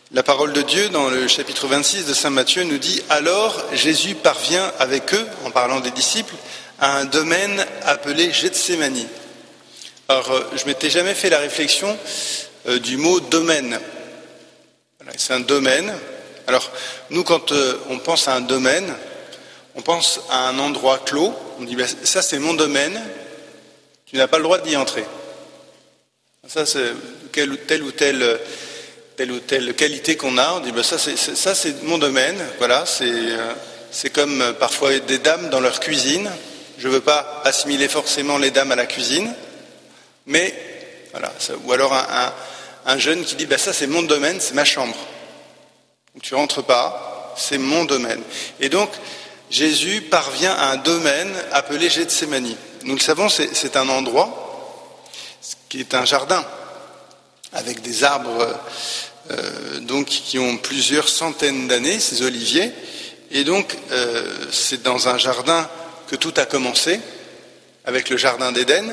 La parole de Dieu, dans le chapitre 26 de saint Matthieu, nous dit « Alors Jésus parvient avec eux, en parlant des disciples, à un domaine appelé Gethsémani. » Alors, je m'étais jamais fait la réflexion du mot « domaine ». Voilà, c'est un domaine. Alors, nous, quand on pense à un domaine, on pense à un endroit clos. On dit « ça, c'est mon domaine, tu n'as pas le droit d'y entrer. » Ça, c'est telle ou telle qualité qu'on a, on dit ça c'est mon domaine, voilà, c'est comme parfois des dames dans leur cuisine. Je ne veux pas assimiler forcément les dames à la cuisine, mais voilà, ou alors un jeune qui dit ça c'est mon domaine, c'est ma chambre. Tu rentres pas, c'est mon domaine. Et donc Jésus parvient à un domaine appelé Gethsémani. Nous le savons, c'est un endroit qui est un jardin avec des arbres donc qui ont plusieurs centaines d'années, ces oliviers, et donc c'est dans un jardin que tout a commencé, avec le jardin d'Éden,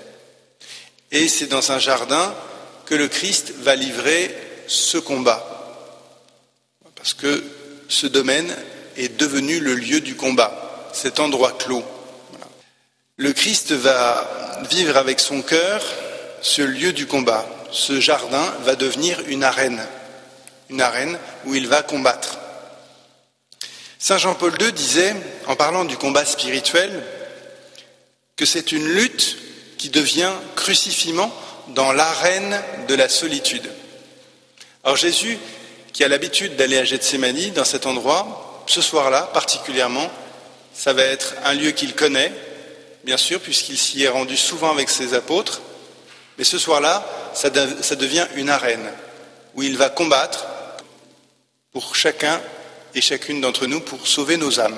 et c'est dans un jardin que le Christ va livrer ce combat, parce que ce domaine est devenu le lieu du combat, cet endroit clos. Voilà. Le Christ va vivre avec son cœur ce lieu du combat. Ce jardin va devenir une arène où il va combattre. Saint Jean-Paul II disait, en parlant du combat spirituel, que c'est une lutte qui devient crucifiement dans l'arène de la solitude. Alors Jésus, qui a l'habitude d'aller à Gethsémani, dans cet endroit, ce soir-là particulièrement, ça va être un lieu qu'il connaît, bien sûr, puisqu'il s'y est rendu souvent avec ses apôtres, mais ce soir-là, ça devient une arène où il va combattre pour chacun et chacune d'entre nous pour sauver nos âmes.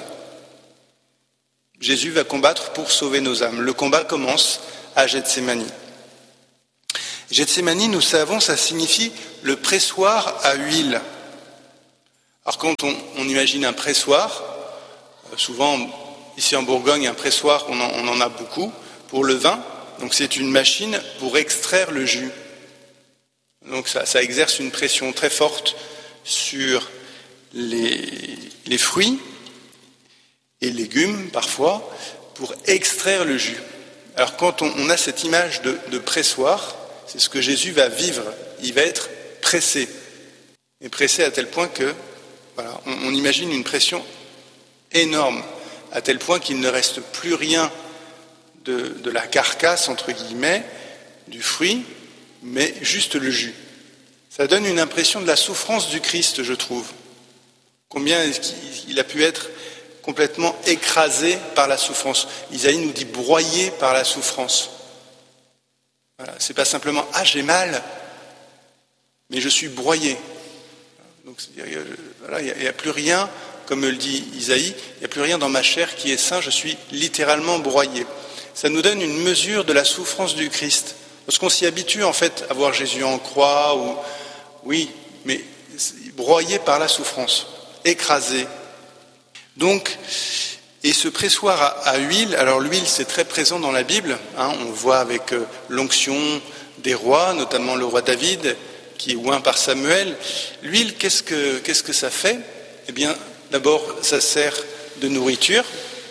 Jésus va combattre pour sauver nos âmes. Le combat commence à Gethsémani. Gethsémani, nous savons, ça signifie le pressoir à huile. Alors quand on imagine un pressoir, souvent ici en Bourgogne, un pressoir, on en a beaucoup pour le vin. Donc c'est une machine pour extraire le jus. Donc ça exerce une pression très forte sur les fruits et légumes parfois pour extraire le jus. Alors quand on a cette image de pressoir, c'est ce que Jésus va vivre. Il va être pressé. Et pressé à tel point que, voilà, on imagine une pression énorme, à tel point qu'il ne reste plus rien de la carcasse, entre guillemets, du fruit, mais juste le jus. Ça donne une impression de la souffrance du Christ, je trouve. Combien il a pu être complètement écrasé par la souffrance. Isaïe nous dit broyé par la souffrance. Voilà, c'est pas simplement « Ah, j'ai mal », mais je suis broyé. Donc, il n'y a plus rien, comme le dit Isaïe, il n'y a plus rien dans ma chair qui est sain, je suis littéralement broyé. Ça nous donne une mesure de la souffrance du Christ. Parce qu'on s'y habitue en fait à voir Jésus en croix, oui, mais broyé par la souffrance, écrasé. Donc, et ce pressoir à huile, alors l'huile c'est très présent dans la Bible, on le voit avec l'onction des rois, notamment le roi David, qui est oint par Samuel. L'huile, qu'est-ce que ça fait ? Eh bien, d'abord, ça sert de nourriture,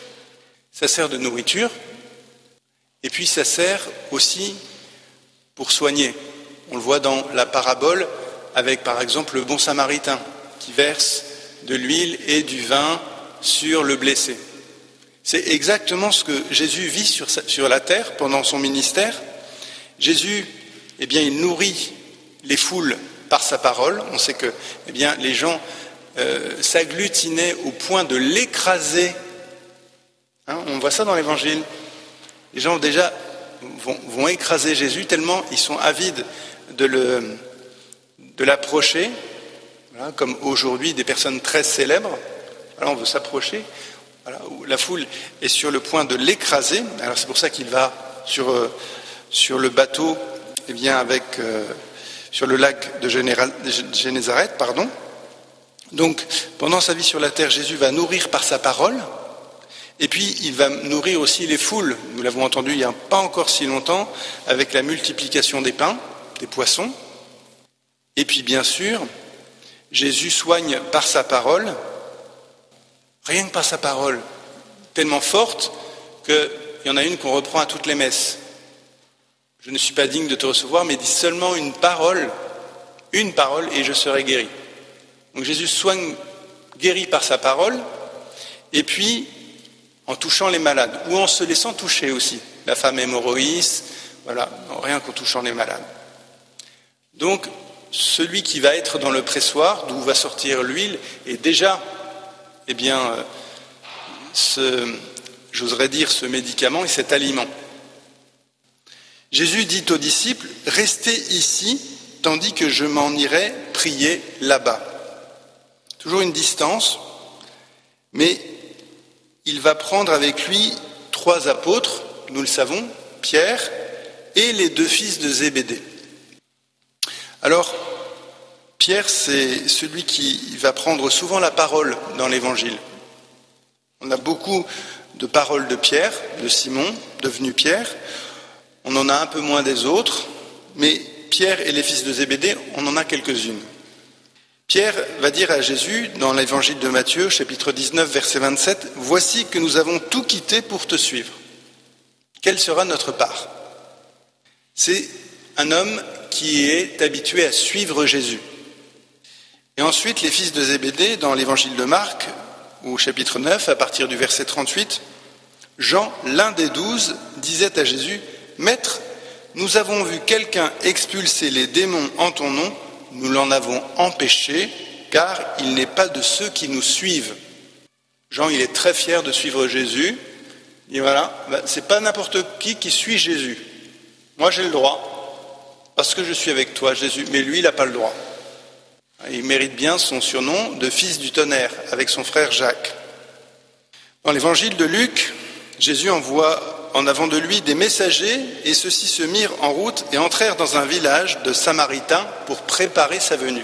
et puis ça sert aussi pour soigner. On le voit dans la parabole avec par exemple le bon samaritain qui verse de l'huile et du vin sur le blessé. C'est exactement ce que Jésus vit sur la terre pendant son ministère. Jésus, il nourrit les foules par sa parole. On sait que les gens s'agglutinaient au point de l'écraser. On voit ça dans l'Évangile. Les gens déjà vont écraser Jésus tellement ils sont avides de l'approcher. Voilà, comme aujourd'hui des personnes très célèbres. Voilà, on veut s'approcher. Voilà, la foule est sur le point de l'écraser. Alors c'est pour ça qu'il va sur le bateau, sur le lac de Génézareth, pardon. Donc, pendant sa vie sur la terre, Jésus va nourrir par sa parole. Et puis, il va nourrir aussi les foules. Nous l'avons entendu il n'y a pas encore si longtemps, avec la multiplication des pains, des poissons. Et puis, bien sûr, Jésus soigne par sa parole, rien que par sa parole, tellement forte qu'il y en a une qu'on reprend à toutes les messes. Je ne suis pas digne de te recevoir, mais dis seulement une parole, et je serai guéri. Donc Jésus soigne, guérit par sa parole, et puis en touchant les malades, ou en se laissant toucher aussi. La femme hémorroïs, voilà, rien qu'en touchant les malades. Donc, celui qui va être dans le pressoir, d'où va sortir l'huile, est déjà, j'oserais dire, ce médicament et cet aliment. Jésus dit aux disciples, « Restez ici, tandis que je m'en irai prier là-bas. » Toujours une distance, mais il va prendre avec lui 3 apôtres, nous le savons, Pierre et les 2 fils de Zébédée. Alors, Pierre, c'est celui qui va prendre souvent la parole dans l'Évangile. On a beaucoup de paroles de Pierre, de Simon, devenu Pierre. On en a un peu moins des autres, mais Pierre et les fils de Zébédée, on en a quelques-unes. Pierre va dire à Jésus, dans l'Évangile de Matthieu, chapitre 19, verset 27, « Voici que nous avons tout quitté pour te suivre. Quelle sera notre part ?» C'est un homme qui est habitué à suivre Jésus. Et ensuite, les fils de Zébédée, dans l'Évangile de Marc, au chapitre 9, à partir du verset 38, Jean, l'un des 12, disait à Jésus, « Maître, nous avons vu quelqu'un expulser les démons en ton nom, nous l'en avons empêché, car il n'est pas de ceux qui nous suivent. » Jean, il est très fier de suivre Jésus. Il dit, voilà, c'est pas n'importe qui suit Jésus. Moi, j'ai le droit, parce que je suis avec toi, Jésus, mais lui, il n'a pas le droit. Il mérite bien son surnom de fils du tonnerre, avec son frère Jacques. Dans l'évangile de Luc, Jésus envoie en avant de lui des messagers, et ceux-ci se mirent en route et entrèrent dans un village de Samaritains pour préparer sa venue.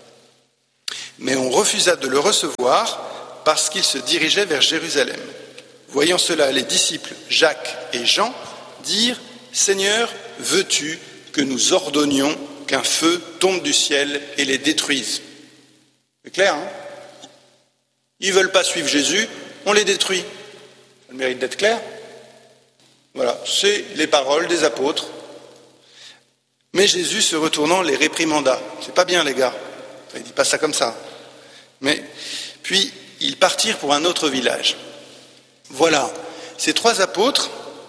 Mais on refusa de le recevoir parce qu'il se dirigeait vers Jérusalem. Voyant cela, les disciples Jacques et Jean dirent, « Seigneur, veux-tu que nous ordonnions qu'un feu tombe du ciel et les détruise ?» C'est clair, hein? Ils ne veulent pas suivre Jésus, on les détruit. Ça a le mérite d'être clair. Voilà, c'est les paroles des apôtres. Mais Jésus, se retournant, les réprimanda. C'est pas bien, les gars. Il ne dit pas ça comme ça. Mais puis, ils partirent pour un autre village. Voilà, ces 3 apôtres,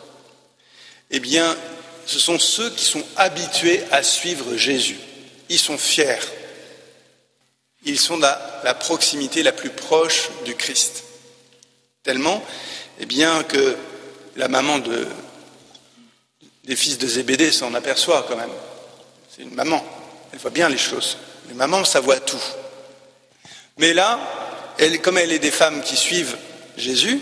ce sont ceux qui sont habitués à suivre Jésus. Ils sont fiers. Ils sont la proximité la plus proche du Christ. Tellement, que la maman des fils de Zébédée s'en aperçoit quand même. C'est une maman, elle voit bien les choses. Les mamans, ça voit tout. Mais là, comme elle est des femmes qui suivent Jésus,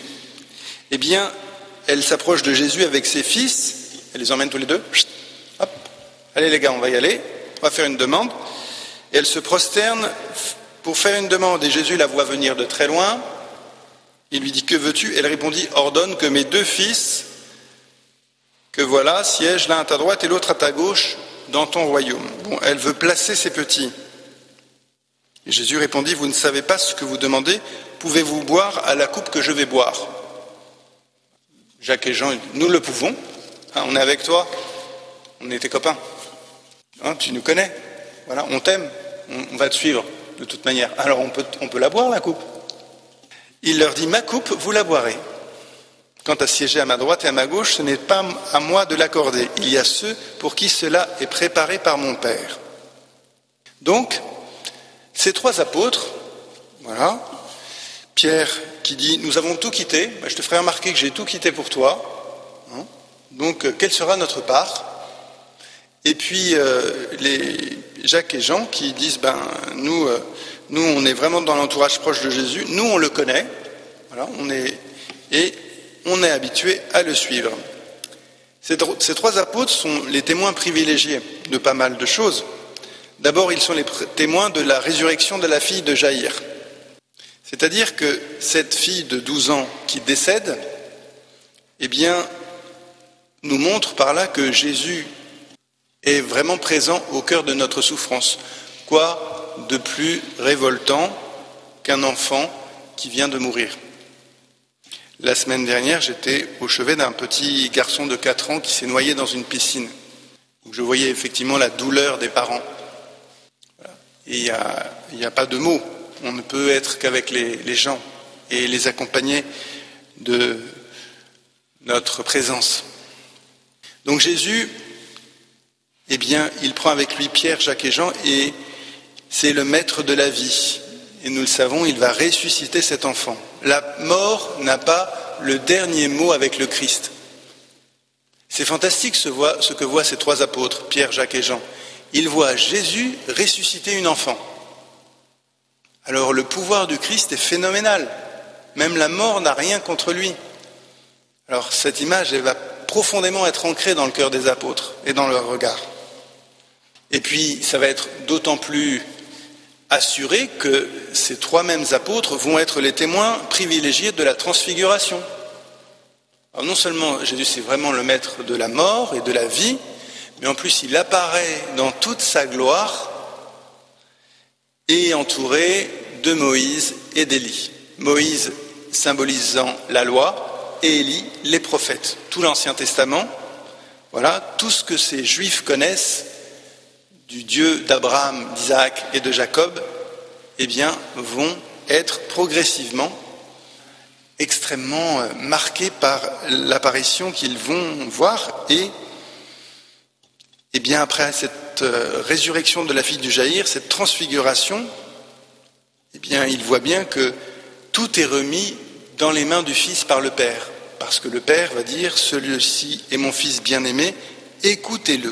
elle s'approche de Jésus avec ses fils, elle les emmène tous les 2. Hop, allez les gars, on va y aller, on va faire une demande. Et elle se prosterne pour faire une demande. Et Jésus la voit venir de très loin. Il lui dit, « Que veux-tu » Elle répondit, « Ordonne que mes 2 fils, que voilà, siègent l'un à ta droite et l'autre à ta gauche dans ton royaume. » Bon, elle veut placer ses petits. Et Jésus répondit, « Vous ne savez pas ce que vous demandez, pouvez-vous boire à la coupe que je vais boire ?» Jacques et Jean, nous le pouvons. Hein, on est avec toi, on est tes copains. Hein, tu nous connais, voilà, on t'aime, on va te suivre de toute manière. Alors on peut la boire, la coupe. Il leur dit, « Ma coupe, vous la boirez. Quant à siéger à ma droite et à ma gauche, ce n'est pas à moi de l'accorder. Il y a ceux pour qui cela est préparé par mon Père. » Donc, ces 3 apôtres, voilà, Pierre qui dit, « Nous avons tout quitté. Je te ferai remarquer que j'ai tout quitté pour toi. Hein, donc, quelle sera notre part ?» Et puis, les Jacques et Jean qui disent, nous, on est vraiment dans l'entourage proche de Jésus. Nous, on le connaît. Voilà, on est habitué à le suivre. Ces 3 apôtres sont les témoins privilégiés de pas mal de choses. D'abord, ils sont les témoins de la résurrection de la fille de Jaïr. C'est-à-dire que cette fille de 12 ans qui décède, nous montre par là que Jésus est vraiment présent au cœur de notre souffrance. Quoi de plus révoltant qu'un enfant qui vient de mourir? La semaine dernière, j'étais au chevet d'un petit garçon de 4 ans qui s'est noyé dans une piscine. Je voyais effectivement la douleur des parents. Et il n'y a pas de mots. On ne peut être qu'avec les gens et les accompagner de notre présence. Donc Jésus, eh bien, il prend avec lui Pierre, Jacques et Jean, et c'est le maître de la vie. Et nous le savons, il va ressusciter cet enfant. La mort n'a pas le dernier mot avec le Christ. C'est fantastique ce que voient ces 3 apôtres, Pierre, Jacques et Jean. Ils voient Jésus ressusciter une enfant. Alors le pouvoir du Christ est phénoménal. Même la mort n'a rien contre lui. Alors cette image, elle va profondément être ancrée dans le cœur des apôtres et dans leur regard. Et puis ça va être d'autant plus assuré que ces 3 mêmes apôtres vont être les témoins privilégiés de la transfiguration. Alors non seulement Jésus c'est vraiment le maître de la mort et de la vie, mais en plus il apparaît dans toute sa gloire et entouré de Moïse et d'Élie. Moïse symbolisant la loi et Élie les prophètes. Tout l'Ancien Testament, voilà, tout ce que ces Juifs connaissent du Dieu d'Abraham, d'Isaac et de Jacob, eh bien, vont être progressivement extrêmement marqués par l'apparition qu'ils vont voir. Et bien après cette résurrection de la fille du Jaïr, cette transfiguration, eh bien, ils voient bien que tout est remis dans les mains du Fils par le Père. Parce que le Père va dire « Celui-ci est mon Fils bien-aimé, écoutez-le ».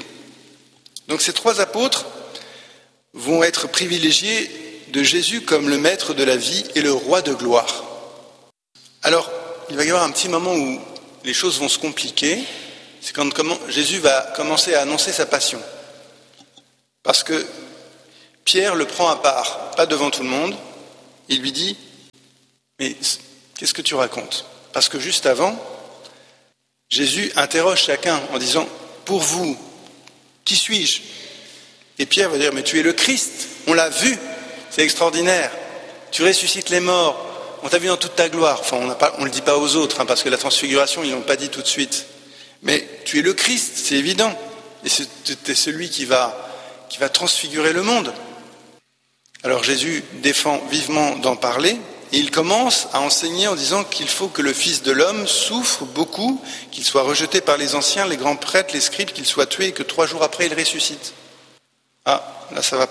Donc ces 3 apôtres vont être privilégiés de Jésus comme le maître de la vie et le roi de gloire. Alors, il va y avoir un petit moment où les choses vont se compliquer, c'est quand Jésus va commencer à annoncer sa passion. Parce que Pierre le prend à part, pas devant tout le monde, il lui dit « Mais qu'est-ce que tu racontes ?» Parce que juste avant, Jésus interroge chacun en disant « Pour vous, qui suis-je » Et Pierre va dire « Mais tu es le Christ, on l'a vu, c'est extraordinaire, tu ressuscites les morts, on t'a vu dans toute ta gloire. » Enfin, on ne le dit pas aux autres, parce que la transfiguration, ils ne l'ont pas dit tout de suite. Mais tu es le Christ, c'est évident. Et c'est celui qui va transfigurer le monde. Alors Jésus défend vivement d'en parler, et il commence à enseigner en disant qu'il faut que le Fils de l'homme souffre beaucoup, qu'il soit rejeté par les anciens, les grands prêtres, les scribes, qu'il soit tué et que 3 jours après il ressuscite. Ah, là ça va.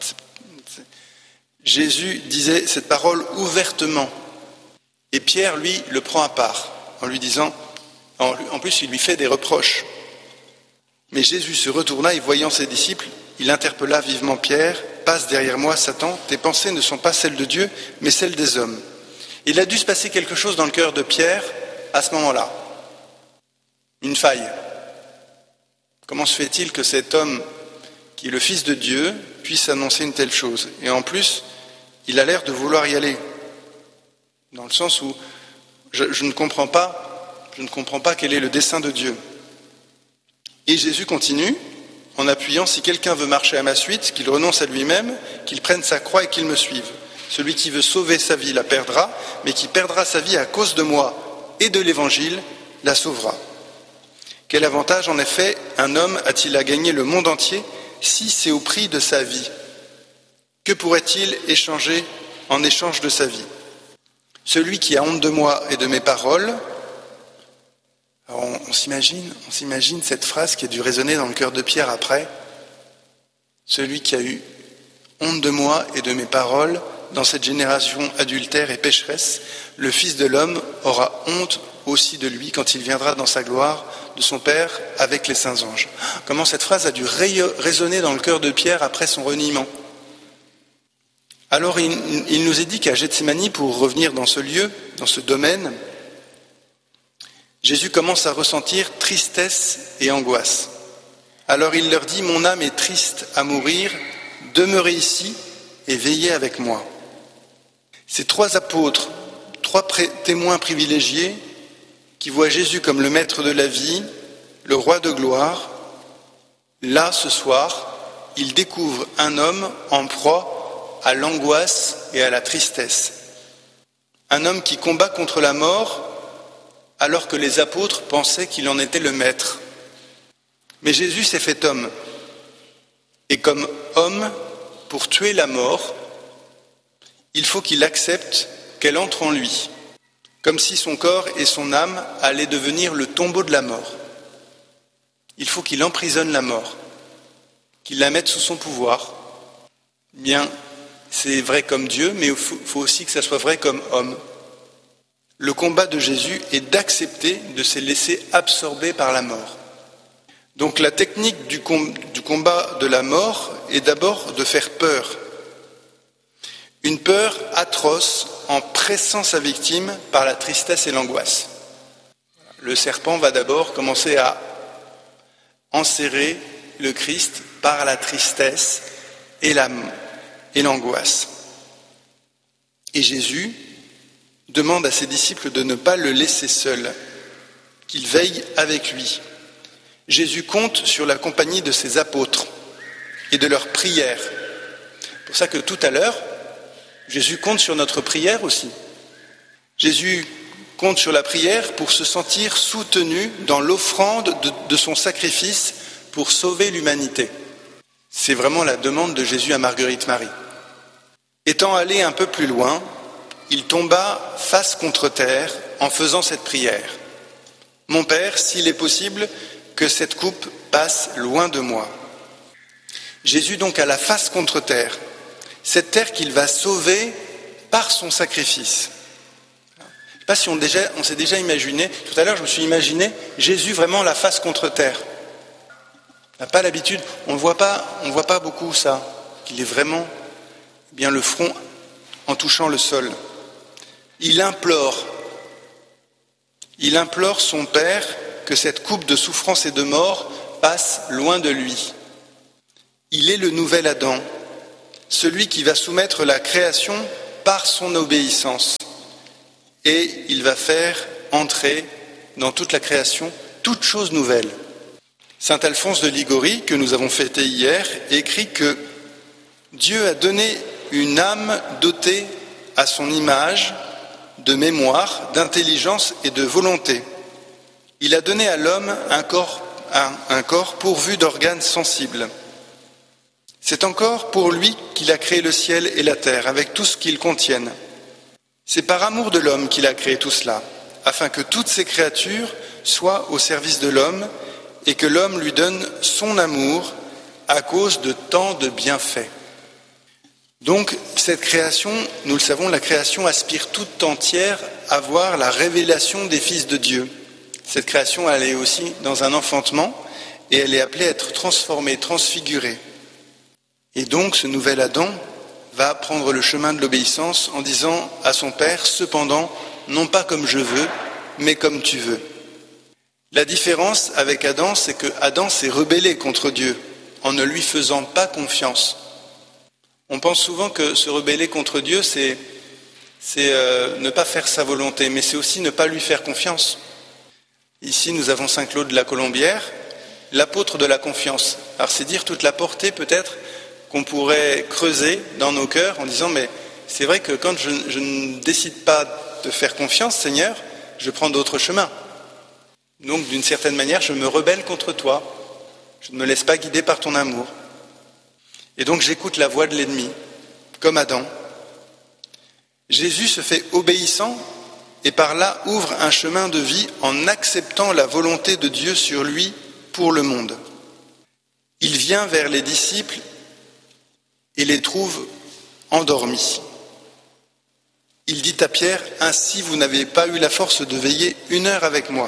Jésus disait cette parole ouvertement. Et Pierre, lui, le prend à part, en lui disant, en plus il lui fait des reproches. Mais Jésus se retourna et voyant ses disciples, il interpella vivement Pierre, « Passe derrière moi, Satan, tes pensées ne sont pas celles de Dieu, mais celles des hommes. » Il a dû se passer quelque chose dans le cœur de Pierre à ce moment-là. Une faille. Comment se fait-il que cet homme, qui est le Fils de Dieu, puisse annoncer une telle chose? Et en plus, il a l'air de vouloir y aller. Dans le sens où je ne comprends pas quel est le dessein de Dieu. Et Jésus continue en appuyant « Si quelqu'un veut marcher à ma suite, qu'il renonce à lui-même, qu'il prenne sa croix et qu'il me suive. Celui qui veut sauver sa vie la perdra, mais qui perdra sa vie à cause de moi et de l'Évangile la sauvera. Quel avantage, en effet, un homme a-t-il à gagner le monde entier si c'est au prix de sa vie? Que pourrait-il échanger en échange de sa vie? Celui qui a honte de moi et de mes paroles... » Alors on s'imagine cette phrase qui a dû résonner dans le cœur de Pierre après. Celui qui a eu honte de moi et de mes paroles dans cette génération adultère et pécheresse, le Fils de l'homme aura honte aussi de lui quand il viendra dans sa gloire de son Père avec les saints anges. Comment cette phrase a dû résonner dans le cœur de Pierre après son reniement. Alors il nous est dit qu'à Gethsémani, pour revenir dans ce lieu, dans ce domaine, Jésus commence à ressentir tristesse et angoisse. Alors il leur dit « Mon âme est triste à mourir, demeurez ici et veillez avec moi. » Ces 3 apôtres, 3 témoins privilégiés qui voient Jésus comme le maître de la vie, le roi de gloire, là ce soir, ils découvrent un homme en proie à l'angoisse et à la tristesse. Un homme qui combat contre la mort alors que les apôtres pensaient qu'il en était le maître. Mais Jésus s'est fait homme. Et comme homme, pour tuer la mort, il faut qu'il accepte qu'elle entre en lui, comme si son corps et son âme allaient devenir le tombeau de la mort. Il faut qu'il emprisonne la mort, qu'il la mette sous son pouvoir. Bien, c'est vrai comme Dieu, mais il faut aussi que ça soit vrai comme homme. Le combat de Jésus est d'accepter de se laisser absorber par la mort. Donc la technique du combat de la mort est d'abord de faire peur. Une peur atroce en pressant sa victime par la tristesse et l'angoisse. Le serpent va d'abord commencer à enserrer le Christ par la tristesse et l'angoisse. Et Jésus demande à ses disciples de ne pas le laisser seul, qu'il veille avec lui. Jésus compte sur la compagnie de ses apôtres et de leurs prières. C'est pour ça que tout à l'heure, Jésus compte sur notre prière aussi. Jésus compte sur la prière pour se sentir soutenu dans l'offrande de son sacrifice pour sauver l'humanité. C'est vraiment la demande de Jésus à Marguerite Marie. Étant allé un peu plus loin, il tomba face contre terre en faisant cette prière. « Mon Père, s'il est possible, que cette coupe passe loin de moi. » Jésus donc a la face contre terre, cette terre qu'il va sauver par son sacrifice. Je ne sais pas si on s'est déjà imaginé, tout à l'heure je me suis imaginé Jésus vraiment la face contre terre. On n'a pas l'habitude, on ne voit pas beaucoup ça, qu'il est vraiment bien le front en touchant le sol. Il implore son Père que cette coupe de souffrance et de mort passe loin de lui. Il est le nouvel Adam, celui qui va soumettre la création par son obéissance. Et il va faire entrer dans toute la création toute chose nouvelle. Saint Alphonse de Ligorie, que nous avons fêté hier, écrit que Dieu a donné une âme dotée à son image, de mémoire, d'intelligence et de volonté. Il a donné à l'homme un corps pourvu d'organes sensibles. C'est encore pour lui qu'il a créé le ciel et la terre, avec tout ce qu'ils contiennent. C'est par amour de l'homme qu'il a créé tout cela, afin que toutes ces créatures soient au service de l'homme et que l'homme lui donne son amour à cause de tant de bienfaits. Donc, cette création, nous le savons, la création aspire toute entière à voir la révélation des fils de Dieu. Cette création, elle est aussi dans un enfantement et elle est appelée à être transformée, transfigurée. Et donc, ce nouvel Adam va prendre le chemin de l'obéissance en disant à son Père, cependant, non pas comme je veux, mais comme tu veux. La différence avec Adam, c'est que Adam s'est rebellé contre Dieu en ne lui faisant pas confiance. On pense souvent que se rebeller contre Dieu, c'est ne pas faire sa volonté, mais c'est aussi ne pas lui faire confiance. Ici, nous avons Saint Claude de la Colombière, l'apôtre de la confiance. Alors c'est dire toute la portée peut-être qu'on pourrait creuser dans nos cœurs en disant mais c'est vrai que quand je ne décide pas de faire confiance, Seigneur, je prends d'autres chemins. Donc d'une certaine manière, je me rebelle contre toi. Je ne me laisse pas guider par ton amour. Et donc j'écoute la voix de l'ennemi, comme Adam. Jésus se fait obéissant et par là ouvre un chemin de vie en acceptant la volonté de Dieu sur lui pour le monde. Il vient vers les disciples et les trouve endormis. Il dit à Pierre, « Ainsi vous n'avez pas eu la force de veiller 1 heure avec moi. »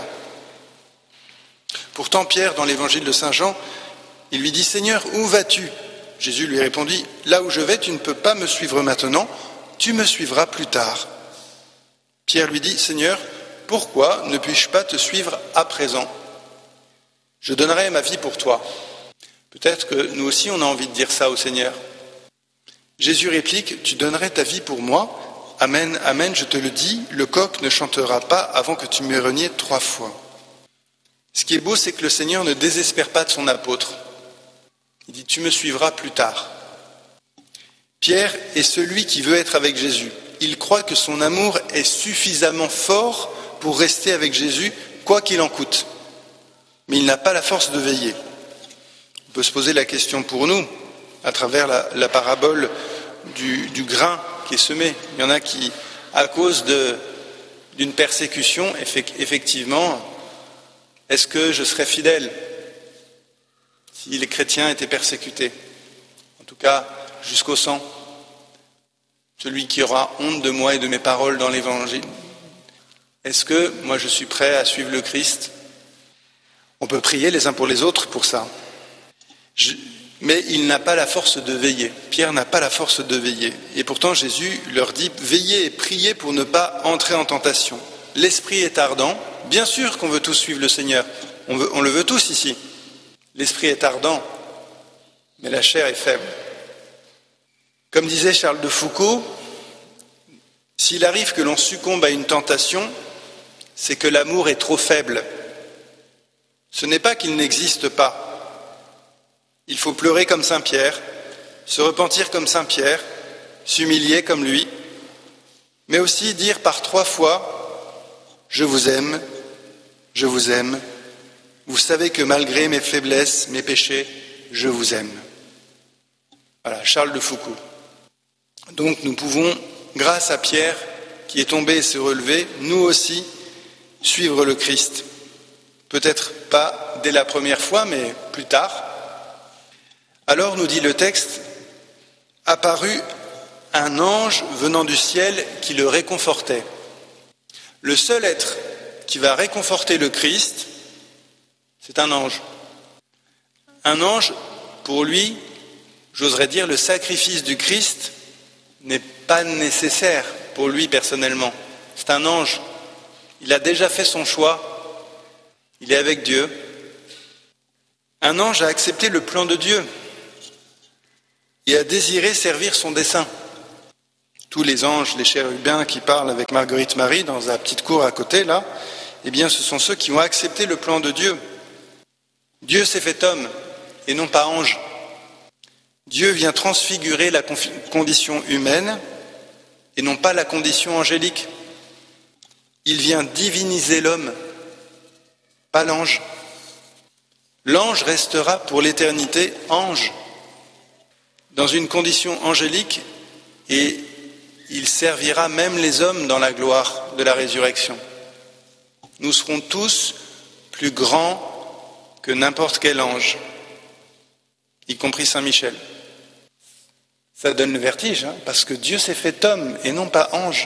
Pourtant Pierre, dans l'évangile de Saint Jean, il lui dit, « Seigneur, où vas-tu » Jésus lui répondit, « Là où je vais, tu ne peux pas me suivre maintenant, tu me suivras plus tard. » Pierre lui dit, « Seigneur, pourquoi ne puis-je pas te suivre à présent ? Je donnerai ma vie pour toi. » Peut-être que nous aussi on a envie de dire ça au Seigneur. Jésus réplique, « Tu donnerais ta vie pour moi ? Amen, amen, je te le dis, le coq ne chantera pas avant que tu m'aies renié 3 fois. » Ce qui est beau, c'est que le Seigneur ne désespère pas de son apôtre. Il dit, « Tu me suivras plus tard. » Pierre est celui qui veut être avec Jésus. Il croit que son amour est suffisamment fort pour rester avec Jésus, quoi qu'il en coûte. Mais il n'a pas la force de veiller. On peut se poser la question pour nous, à travers la parabole du grain qui est semé. Il y en a qui, à cause d'une persécution, effectivement, est-ce que je serais fidèle si les chrétiens étaient persécutés? En tout cas, jusqu'au sang. Celui qui aura honte de moi et de mes paroles dans l'Évangile. Est-ce que moi je suis prêt à suivre le Christ? On peut prier les uns pour les autres pour ça. Mais il n'a pas la force de veiller. Pierre n'a pas la force de veiller. Et pourtant Jésus leur dit, veillez et priez pour ne pas entrer en tentation. L'esprit est ardent. Bien sûr qu'on veut tous suivre le Seigneur. On le veut tous ici. L'esprit est ardent, mais la chair est faible. Comme disait Charles de Foucault, s'il arrive que l'on succombe à une tentation, c'est que l'amour est trop faible. Ce n'est pas qu'il n'existe pas. Il faut pleurer comme Saint Pierre, se repentir comme Saint Pierre, s'humilier comme lui, mais aussi dire par 3 fois « Je vous aime, je vous aime. Vous savez que malgré mes faiblesses, mes péchés, je vous aime. » Voilà, Charles de Foucault. Donc nous pouvons, grâce à Pierre, qui est tombé et s'est relevé, nous aussi, suivre le Christ. Peut-être pas dès la première fois, mais plus tard. Alors, nous dit le texte, apparut un ange venant du ciel qui le réconfortait. Le seul être qui va réconforter le Christ, c'est un ange. Un ange, pour lui, j'oserais dire, le sacrifice du Christ n'est pas nécessaire pour lui personnellement. C'est un ange. Il a déjà fait son choix. Il est avec Dieu. Un ange a accepté le plan de Dieu et a désiré servir son dessein. Tous les anges, les chérubins qui parlent avec Marguerite Marie dans la petite cour à côté, là, eh bien, ce sont ceux qui ont accepté le plan de Dieu. Dieu s'est fait homme et non pas ange. Dieu vient transfigurer la condition humaine et non pas la condition angélique. Il vient diviniser l'homme, pas l'ange. L'ange restera pour l'éternité ange, dans une condition angélique, et il servira même les hommes dans la gloire de la résurrection. Nous serons tous plus grands que n'importe quel ange, y compris Saint Michel. Ça donne le vertige, parce que Dieu s'est fait homme et non pas ange.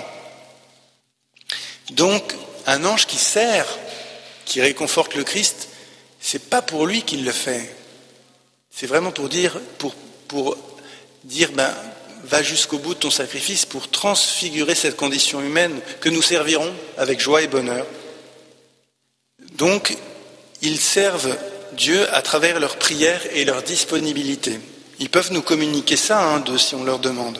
Donc, un ange qui sert, qui réconforte le Christ, c'est pas pour lui qu'il le fait. C'est vraiment pour dire, va jusqu'au bout de ton sacrifice pour transfigurer cette condition humaine que nous servirons avec joie et bonheur. Donc, ils servent Dieu à travers leur prière et leur disponibilité. Ils peuvent nous communiquer ça, si on leur demande.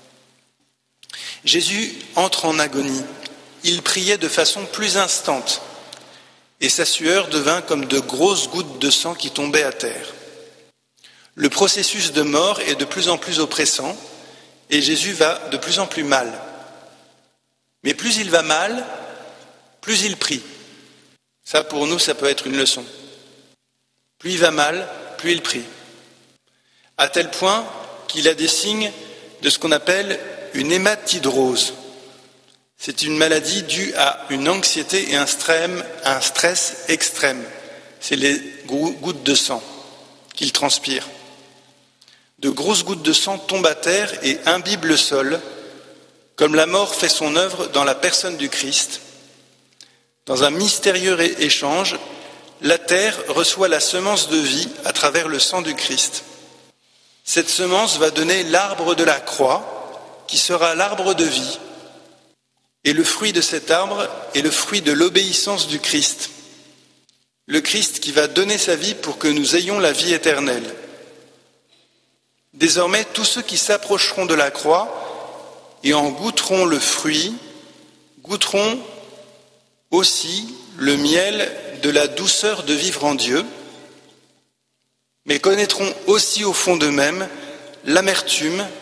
Jésus entre en agonie. Il priait de façon plus instante et sa sueur devint comme de grosses gouttes de sang qui tombaient à terre. Le processus de mort est de plus en plus oppressant et Jésus va de plus en plus mal. Mais plus il va mal, plus il prie. Ça, pour nous, ça peut être une leçon. Plus il va mal, plus il prie. À tel point qu'il a des signes de ce qu'on appelle une hématidrose. C'est une maladie due à une anxiété et un stress extrême. C'est les gouttes de sang qu'il transpire. De grosses gouttes de sang tombent à terre et imbibent le sol, comme la mort fait son œuvre dans la personne du Christ. Dans un mystérieux échange, la terre reçoit la semence de vie à travers le sang du Christ. Cette semence va donner l'arbre de la croix, qui sera l'arbre de vie. Et le fruit de cet arbre est le fruit de l'obéissance du Christ. Le Christ qui va donner sa vie pour que nous ayons la vie éternelle. Désormais, tous ceux qui s'approcheront de la croix et en goûteront le fruit, goûteront aussi le miel de la douceur de vivre en Dieu, mais connaîtront aussi au fond d'eux-mêmes l'amertume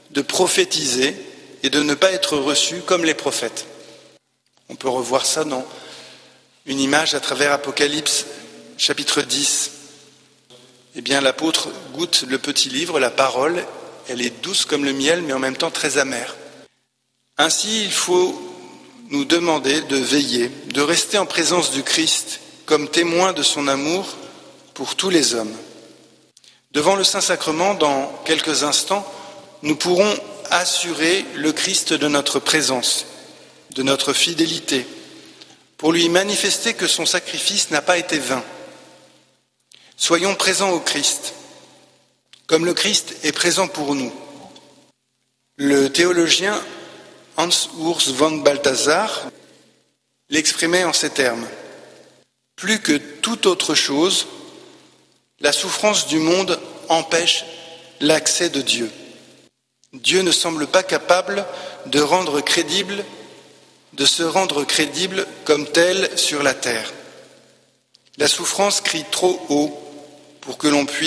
de prophétiser et de ne pas être reçu comme les prophètes. On peut revoir ça dans une image à travers Apocalypse chapitre 10. Eh bien, l'apôtre goûte le petit livre, la parole, elle est douce comme le miel, mais en même temps très amère. Ainsi, il faut nous demander de veiller, de rester en présence du Christ comme témoin de son amour pour tous les hommes. Devant le Saint-Sacrement, dans quelques instants, nous pourrons assurer le Christ de notre présence, de notre fidélité, pour lui manifester que son sacrifice n'a pas été vain. Soyons présents au Christ, comme le Christ est présent pour nous. Le théologien Hans Urs von Balthasar l'exprimait en ces termes. Plus que toute autre chose, la souffrance du monde empêche l'accès de Dieu. Dieu ne semble pas capable de se rendre crédible comme tel sur la terre. La souffrance crie trop haut pour que l'on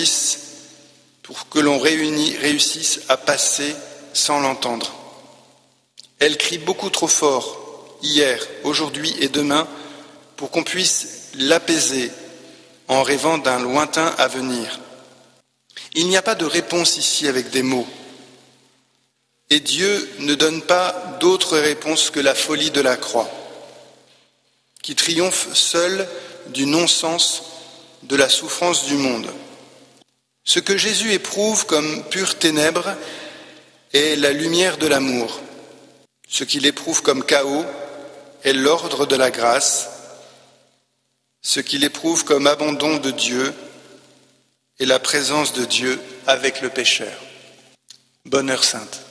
réussisse à passer sans l'entendre. Elle crie beaucoup trop fort, hier, aujourd'hui et demain, pour qu'on puisse l'apaiser en rêvant d'un lointain avenir. Il n'y a pas de réponse ici avec des mots. Et Dieu ne donne pas d'autre réponse que la folie de la croix, qui triomphe seule du non-sens de la souffrance du monde. Ce que Jésus éprouve comme pure ténèbres est la lumière de l'amour. Ce qu'il éprouve comme chaos est l'ordre de la grâce. Ce qu'il éprouve comme abandon de Dieu est la présence de Dieu avec le pécheur. Bonne heure sainte.